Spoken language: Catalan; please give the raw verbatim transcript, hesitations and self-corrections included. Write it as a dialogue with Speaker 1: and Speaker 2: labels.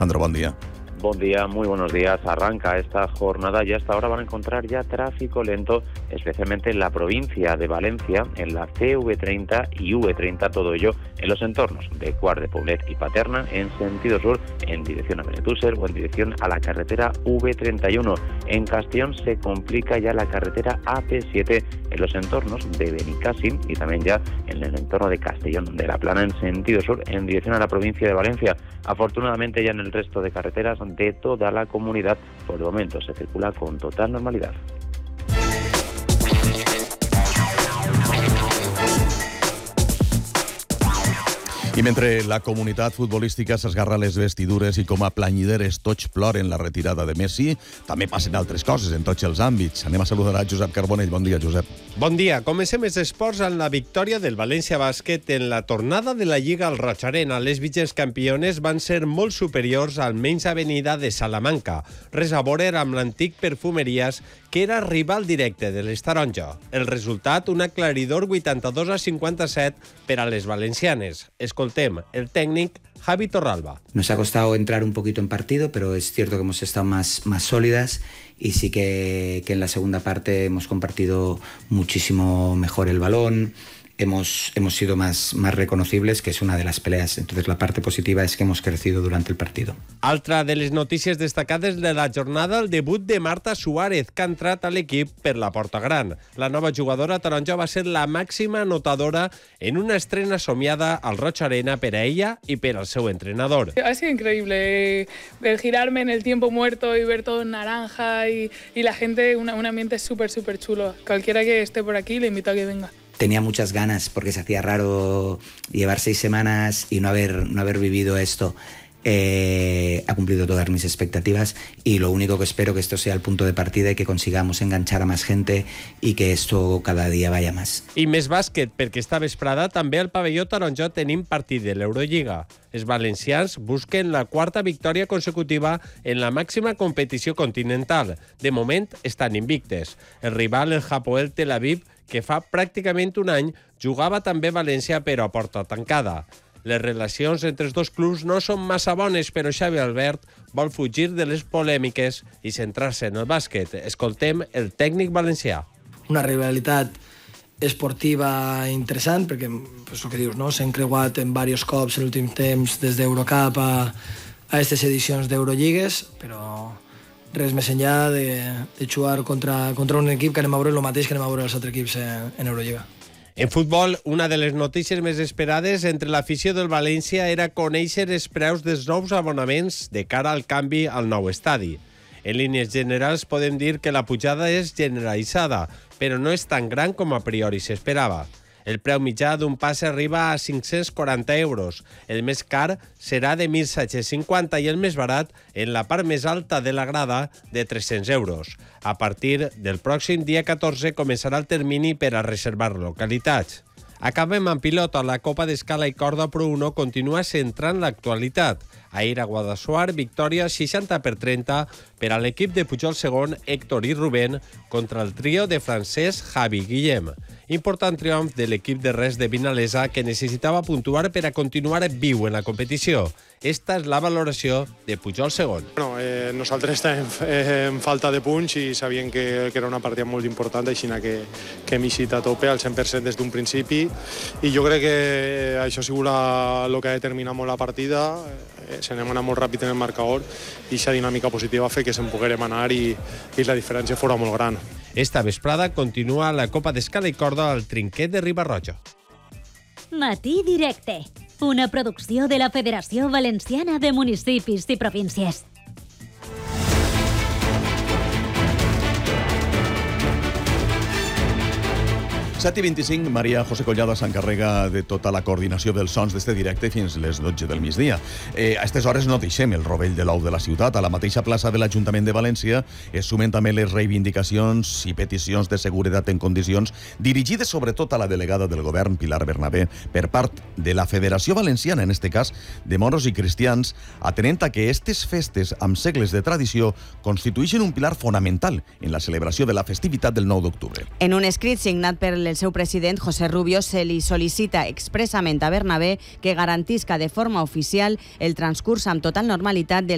Speaker 1: Sandro, bon dia.
Speaker 2: Buen día, muy buenos días. Arranca esta jornada y hasta ahora van a encontrar ya tráfico lento, especialmente en la provincia de Valencia, en la C V treinta y V treinta, todo ello en los entornos de Quart de Poblet y Paterna, en sentido sur, en dirección a Benetússer o en dirección a la carretera V treinta y uno. En Castellón se complica ya la carretera A P siete en los entornos de Benicàssim y también ya en el entorno de Castellón de la Plana, en sentido sur, en dirección a la provincia de Valencia. Afortunadamente ya en el resto de carreteras de toda la comunidad, por el momento se circula con total normalidad.
Speaker 1: I mentre la comunitat futbolística s'esgarra les vestidures i com a planyideres tots ploren la retirada de Messi, també passen altres coses en tots els àmbits. Anem a saludar a Josep Carbonell. Bon dia, Josep.
Speaker 3: Bon dia. Comencem els esports amb la victòria del València Bàsquet en la tornada de la Lliga al Roig Arena. Les vigents campiones van ser molt superiors al Menys Avenida de Salamanca. Res a veure amb l'antic Perfumeries, que era rival directe de l'Estaronja. El resultat, un aclaridor vuitanta-dos a cinquanta-set per a les valencianes. Escoltem el técnico Javi Torralba.
Speaker 4: Nos ha costado entrar un poquito en partido, pero es cierto que hemos estado más, más sólidas y sí que, que en la segunda parte hemos compartido muchísimo mejor el balón. Hemos, hemos sido más, más reconocibles, que es una de las peleas. Entonces la parte positiva es que hemos crecido durante el partido.
Speaker 3: Altra de les notícies destacades de la jornada, el debut de Marta Suárez, que ha entrat a l'equip per la porta gran. La nova jugadora taronja va ser la màxima anotadora en una estrena somiada al Roig Arena per a ella i per al seu entrenador.
Speaker 5: Ha sido increíble el girarme en el tiempo muerto y ver todo en naranja y, y la gente, una, un ambiente súper, súper chulo. Cualquiera que esté por aquí le invito a que venga.
Speaker 4: Tenía muchas ganas porque se hacía raro llevar seis semanas y no haber, no haber vivido esto. Eh, ha cumplido todas mis expectativas y lo único que espero que esto sea el punto de partida y que consigamos enganchar a más gente y que esto cada día vaya más.
Speaker 3: I més bàsquet, perquè esta vesprada també al pavelló taronja tenim partit de l'Eurolliga. Els valencians busquen la quarta victòria consecutiva en la màxima competició continental. De moment estan invictes. El rival, el Hapoel Tel Aviv, que fa pràcticament un any jugava també a València però a porta tancada. Les relacions entre els dos clubs no són massa bones, però Xavi Albert vol fugir de les polèmiques i centrar-se en el bàsquet. Escoltem el tècnic valencià.
Speaker 6: Una rivalitat esportiva interessant, perquè és el que dius, no? S'han creuat en diversos cops en l'últim temps des d'Eurocup a aquestes edicions d'Eurolligues, però res més enllà de, de jugar contra, contra un equip que anem a veure el mateix que anem a veure els altres equips en, en Eurolliga.
Speaker 3: En futbol, una de les notícies més esperades entre l'afició del València era conèixer els preus dels nous abonaments de cara al canvi al nou estadi. En línies generals podem dir que la pujada és generalitzada, però no és tan gran com a priori s'esperava. El preu mitjà d'un passe arriba a cinc-cents quaranta euros. El més car serà de mil set-cents cinquanta i el més barat, en la part més alta de la grada, de tres-cents euros. A partir del pròxim dia catorze començarà el termini per a reservar localitats. Acabem amb pilota. La Copa d'Escala i Corda Pro uno continua centrant l'actualitat. Ahir a Guadassuar, victòria seixanta per trenta per a l'equip de Pujol segon, Héctor i Rubén, contra el trio de Francesc, Javi i Guillem. Important triomf de l'equip de Res de Vinalesa, que necessitava puntuar per a continuar viu en la competició. Esta és la valoració de Pujol segon.
Speaker 7: Bueno, eh, nosaltres estàvem en falta de punts i sabíem que, que era una partida molt important, així que, que hem eixit a tope al cent per cent des d'un principi i jo crec que això ha sigut el que ha determinat molt la partida. Eh, se n'hem anat molt ràpid en el marcador i aquesta dinàmica positiva fa que se'n poguérem anar i, i la diferència fora molt gran.
Speaker 3: Esta vesprada continua la Copa d'Escala i Corda al Trinquet de Riba-roja.
Speaker 8: Matí Directe, una producció de la Federació Valenciana de Municipis i Províncies.
Speaker 1: set i vint-i-cinc, Maria José Collado s'encarrega de tota la coordinació dels sons d'este directe fins les dotze del migdia. Eh, a aquestes hores no deixem el rovell de l'ou de la ciutat. A la mateixa plaça de l'Ajuntament de València es sumen també les reivindicacions i peticions de seguretat en condicions dirigides sobretot a la delegada del govern, Pilar Bernabé, per part de la Federació Valenciana, en este cas de moros i cristians, atenent a que aquestes festes amb segles de tradició constitueixen un pilar fonamental en la celebració de la festivitat del nou d'octubre.
Speaker 9: En un escrit signat per el seu president, José Rubio, se li sol·licita expressament a Bernabé que garantisca de forma oficial el transcurs amb total normalitat de